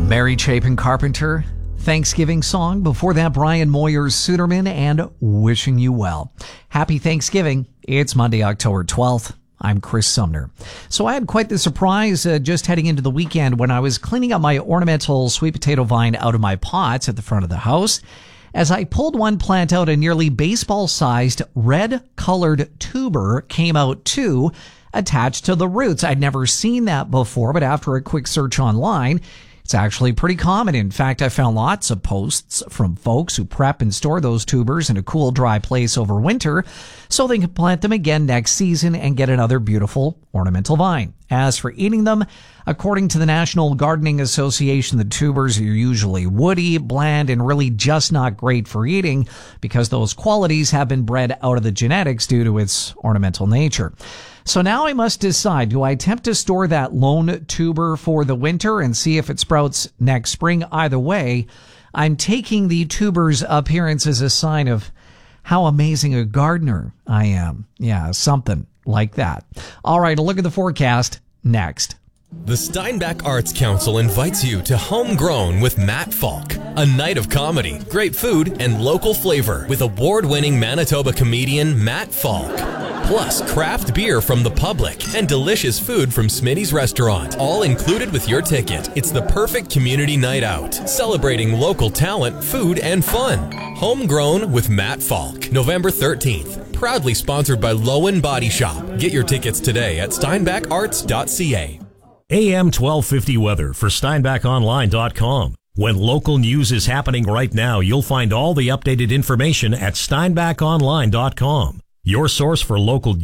Mary Chapin Carpenter, Thanksgiving song. Before that, Brian Moyer's Suderman and Wishing You Well. Happy Thanksgiving. It's Monday, October 12th. I'm Chris Sumner. So I had quite the surprise just heading into the weekend when I was cleaning up my ornamental sweet potato vine out of my pots at the front of the house. As I pulled one plant out, a nearly baseball-sized red-colored tuber came out too, attached to the roots. I'd never seen that before, but after a quick search online, it's actually pretty common. In fact, I found lots of posts from folks who prep and store those tubers in a cool, dry place over winter so they can plant them again next season and get another beautiful ornamental vine. As for eating them, according to the National Gardening Association, the tubers are usually woody, bland, and really just not great for eating because those qualities have been bred out of the genetics due to its ornamental nature. So now I must decide, do I attempt to store that lone tuber for the winter and see if it sprouts next spring? Either way, I'm taking the tuber's appearance as a sign of how amazing a gardener I am. Yeah, something like that. All right, a look at the forecast next. The Steinbach Arts Council invites you to Homegrown with Matt Falk, a night of comedy, great food, and local flavor with award-winning Manitoba comedian Matt Falk. Plus, craft beer from the public and delicious food from Smitty's Restaurant, all included with your ticket. It's the perfect community night out, celebrating local talent, food, and fun. Homegrown with Matt Falk, November 13th. Proudly sponsored by Lowen Body Shop. Get your tickets today at steinbacharts.ca. AM 1250 weather for steinbachonline.com. When local news is happening right now, you'll find all the updated information at steinbachonline.com. Your source for local